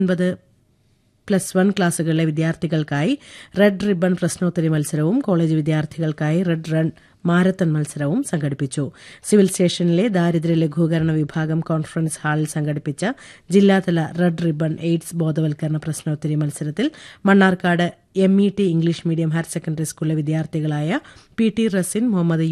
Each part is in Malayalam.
+1 ക്ലാസുകളിലെ വിദ്യാർത്ഥികൾക്കായി റെഡ് റിബൺ പ്രശ്നോത്തരി മത്സരവും കോളേജ് വിദ്യാർത്ഥികൾക്കായി റെഡ് റൺ മാരത്തൺ മത്സരവും സംഘടിപ്പിച്ചു. സിവിൽ സ്റ്റേഷനിലെ ദാരിദ്ര്യ ലഘൂകരണ വിഭാഗം കോൺഫറൻസ് ഹാളിൽ സംഘടിപ്പിച്ച ജില്ലാതല റെഡ് റിബൺ എയ്ഡ്സ് ബോധവൽക്കരണ പ്രശ്നോത്തരി മത്സരത്തിൽ Mannarkkad MET English medium higher secondary സ്കൂളിലെ വിദ്യാർത്ഥികളായ PT റസിൻ, മുഹമ്മദ്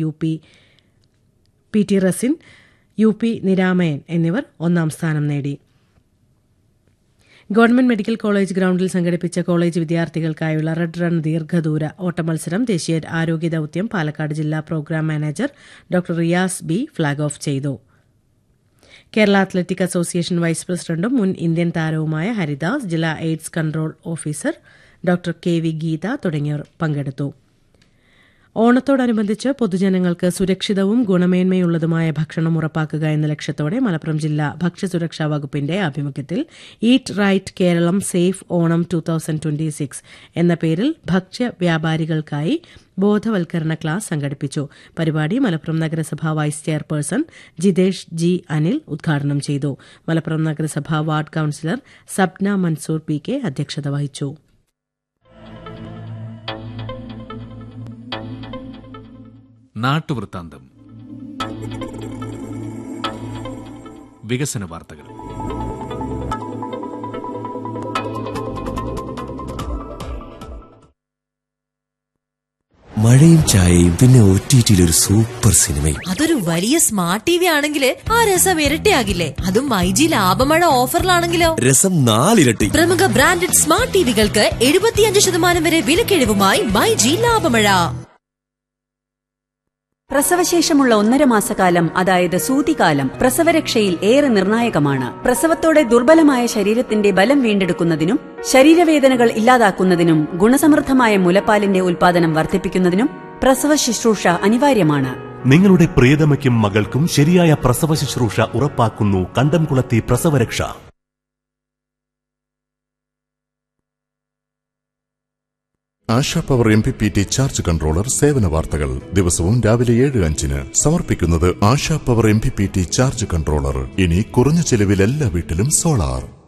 PT റസിൻ, UP നിരാമയൻ എന്നിവർ ഒന്നാം സ്ഥാനം നേടി. ഗവൺമെന്റ് മെഡിക്കൽ കോളേജ് ഗ്രൌണ്ടിൽ സംഘടിപ്പിച്ച കോളേജ് വിദ്യാർത്ഥികൾക്കായുള്ള റെഡ് റൺ ദീർഘദൂര ഓട്ടമത്സരം ദേശീയ ആരോഗ്യ ദൌത്യം പാലക്കാട് ജില്ലാ programme manager doctor Riyas B flag off ചെയ്തു. കേരള അത്ലറ്റിക് അസോസിയേഷൻ വൈസ് പ്രസിഡന്റും മുൻ ഇന്ത്യൻ താരവുമായ ഹരിദാസ്, ജില്ലാ AIDS control officer doctor KV Geetha തുടങ്ങിയവർ പങ്കെടുത്തു. ഓണത്തോടനുബന്ധിച്ച് പൊതുജനങ്ങൾക്ക് സുരക്ഷിതവും ഗുണമേന്മയുള്ളതുമായ ഭക്ഷണം ഉറപ്പാക്കുക എന്ന ലക്ഷ്യത്തോടെ മലപ്പുറം ജില്ലാ ഭക്ഷ്യസുരക്ഷാ വകുപ്പിന്റെ ആഭിമുഖ്യത്തിൽ eat right Keralam safe Onam 2026 എന്ന പേരിൽ ഭക്ഷ്യ വ്യാപാരികൾക്കായി ബോധവൽക്കരണ ക്ലാസ് സംഘടിപ്പിച്ചു. പരിപാടി മലപ്പുറം നഗരസഭ vice chairperson Jithesh G. Anil ഉദ്ഘാടനം ചെയ്തു. മലപ്പുറം നഗരസഭ ward councillor Sabna Mansoor PK അധ്യക്ഷത വഹിച്ചു. നാട്ടുവൃത്താന്തം. വികസന വാർത്തകൾ. മഴയും ചായയും പിന്നെ OTT ഒരു സൂപ്പർ സിനിമയും. അതൊരു വലിയ സ്മാർട്ട് TV ആണെങ്കിൽ ആ രസം ഇരട്ടിയാകില്ലേ? അതും MyG ലാഭമഴ ഓഫറിലാണെങ്കിലോ രസം 4 ഇരട്ടി. പ്രമുഖ ബ്രാൻഡഡ് സ്മാർട്ട് TVകൾക്ക് 75% വരെ വിലക്കിഴിവുമായി MyG ലാഭമഴ. പ്രസവശേഷമുള്ള 1.5 മാസക്കാലം, അതായത് സൂതികാലം, പ്രസവരക്ഷയിൽ ഏറെ നിർണായകമാണ്. പ്രസവത്തോടെ ദുർബലമായ ശരീരത്തിന്റെ ബലം വീണ്ടെടുക്കുന്നതിനും ശരീരവേദനകൾ ഇല്ലാതാക്കുന്നതിനും ഗുണസമൃദ്ധമായ മുലപ്പാലിന്റെ ഉൽപാദനം വർദ്ധിപ്പിക്കുന്നതിനും പ്രസവ ശുശ്രൂഷ അനിവാര്യമാണ്. നിങ്ങളുടെ പ്രിയതമയ്ക്കും മകൾക്കും ശരിയായ പ്രസവ ശുശ്രൂഷ ഉറപ്പാക്കുന്നു കണ്ടംകുളത്തി പ്രസവരക്ഷ. ASHA power MPPT charge controller സേവന വാർത്തകൾ ദിവസവും രാവിലെ 7:05 സമർപ്പിക്കുന്നത് ASHA power MPPT charge controller. ഇനി കുറഞ്ഞ ചെലവിൽ എല്ലാ വീട്ടിലും സോളാർ.